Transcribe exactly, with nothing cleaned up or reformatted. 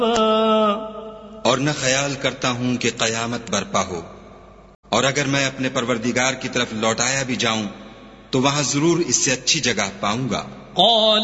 और न ख्याल करता हूँ कि कयामत बर्पा हो, और अगर मैं अपने परवरदिगार की तरफ लौटाया भी जाऊं तो वहां जरूर इससे अच्छी जगह पाऊंगा।